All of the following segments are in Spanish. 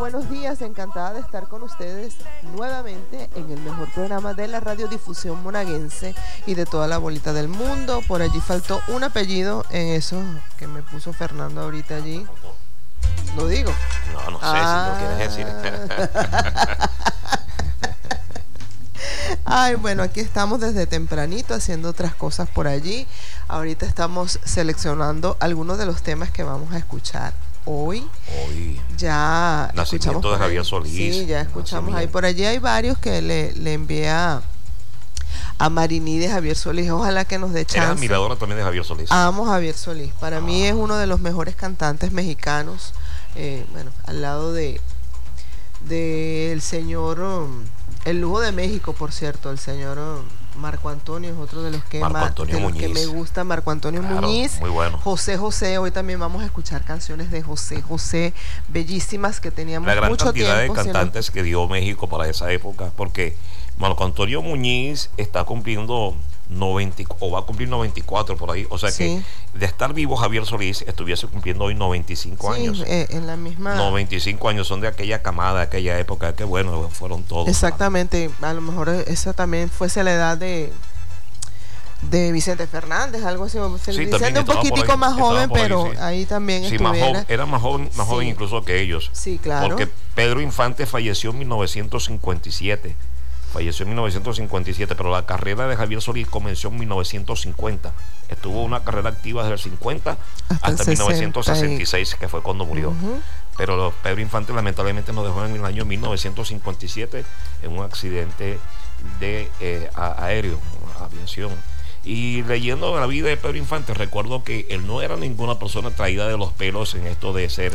buenos días. Encantada de estar con ustedes nuevamente en el mejor programa de la radiodifusión monaguense y de toda la bolita del mundo. Por allí faltó un apellido en eso que me puso Fernando ahorita allí. ¿Lo digo? No sé si lo quieres decir. Ay, bueno, aquí estamos desde tempranito haciendo otras cosas por allí. Ahorita estamos seleccionando algunos de los temas que vamos a escuchar hoy. Ya Nacimiento de Javier Solís. Sí, ya escuchamos ahí. Por allí hay varios que le envié a Mariní de Javier Solís. Ojalá que nos dé chance. Eres admiradora también de Javier Solís. Amo a Javier Solís. Para mí es uno de los mejores cantantes mexicanos. Bueno, al lado de el señor el Lujo de México, por cierto, el señor Marco Antonio es otro de los que que me gusta. Marco Antonio Muñiz, muy bueno. José José, hoy también vamos a escuchar canciones de José José bellísimas que teníamos mucho tiempo. La gran cantidad de cantantes que dio México para esa época, porque Marco Antonio Muñiz está cumpliendo 90 o va a cumplir 94 por ahí, o sea que de estar vivo Javier Solís estuviese cumpliendo hoy 95 años. En la misma 95 años, son de aquella camada, de aquella época, que bueno, fueron todos. Exactamente, a lo mejor esa también fuese la edad de Vicente Fernández, algo así. Vicente un poquitico más joven, pero ahí también estuviera. Era más joven incluso que ellos. Sí, claro. Porque Pedro Infante falleció en 1957. Pero la carrera de Javier Solís comenzó en 1950. Estuvo una carrera activa desde el 50 hasta 1966, que fue cuando murió. Pero Pedro Infante lamentablemente nos dejó en el año 1957 en un accidente de aéreo, aviación. Y leyendo la vida de Pedro Infante, recuerdo que él no era ninguna persona traída de los pelos en esto de ser.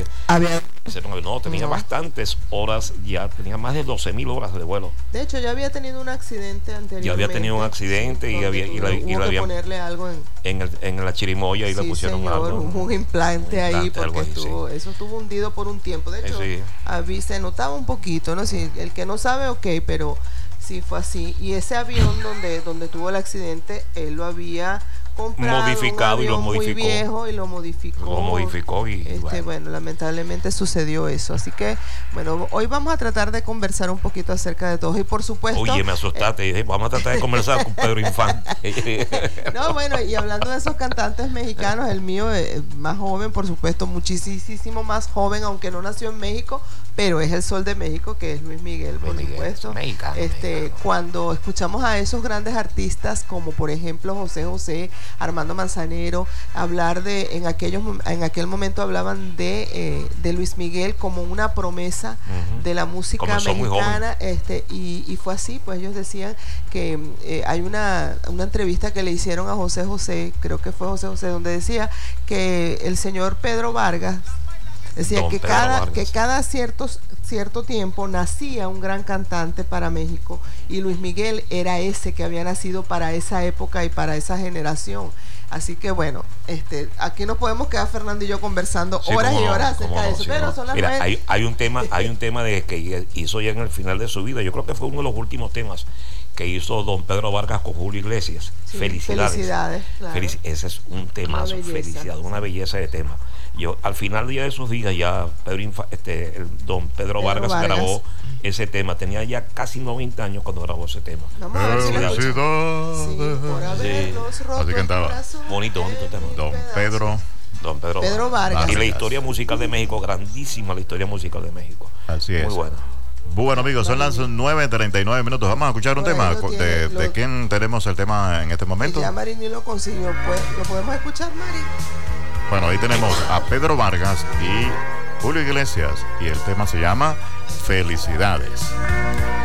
Tenía bastantes horas, ya tenía más de 12,000 horas de vuelo. De hecho, ya había tenido un accidente anteriormente. Ya había tenido un accidente y le habían ponerle algo en la chirimoya y le pusieron algo. Un implante ahí, porque eso estuvo hundido por un tiempo. De hecho, se notaba un poquito, ¿no? Si el que no sabe, ok, pero sí fue así. Y ese avión donde tuvo el accidente, él lo había comprado, modificado y lo modificó. Muy viejo y lo modificó. Bueno, lamentablemente sucedió eso. Así que, bueno, hoy vamos a tratar de conversar un poquito acerca de todo. Y por supuesto. Oye, me asustaste. Vamos a tratar de conversar con Pedro Infante. No, bueno, y hablando de esos cantantes mexicanos, el mío es más joven, por supuesto, muchísimo más joven, aunque no nació en México, pero es el sol de México, que es Luis Miguel, por supuesto. Mexicano. Cuando escuchamos a esos grandes artistas, como por ejemplo José José, Armando Manzanero, hablar en aquel momento hablaban de Luis Miguel como una promesa de la música mexicana, y fue así. Pues ellos decían que hay una entrevista que le hicieron a José José, creo que fue José José, donde decía que el señor Pedro Vargas decía que cada cierto tiempo nacía un gran cantante para México, y Luis Miguel era ese que había nacido para esa época y para esa generación. Así que bueno, aquí nos podemos quedar Fernando y yo conversando horas y horas acerca de eso, pero son las hay un tema de que hizo ya en el final de su vida. Yo creo que fue uno de los últimos temas que hizo don Pedro Vargas con Julio Iglesias. Felicidades, claro. Ese es un temazo, felicidad, una belleza de tema. Yo al final de esos días ya don Pedro Vargas grabó ese tema. Tenía ya casi 90 años cuando grabó ese tema. Felicidades. Así cantaba. Bonito tema. Don Pedro Vargas. Y la historia musical de México, grandísima la historia musical de México. Así es. Muy buena. Bueno, amigos, son las 9:39. Vamos a escuchar un tema. ¿De quién tenemos el tema en este momento? Ya Marini lo consiguió. Pues, ¿lo podemos escuchar, Mari? Bueno, ahí tenemos a Pedro Vargas y Julio Iglesias, y el tema se llama Felicidades.